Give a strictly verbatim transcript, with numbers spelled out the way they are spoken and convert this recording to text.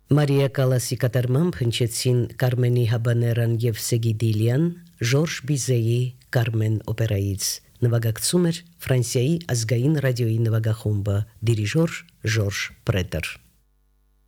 Մարիա Կալասի կատարմամբ հնչեցին Կարմենի Հաբաներան եւ Սեգիդիլյան Ժորժ Բիզեի Կարմեն օպերայից։ Նվագակցում էր Ֆրանսիայի ազգային ռադիոյի նվագախումբը, դիրիժոր Ժորժ Պրետեր։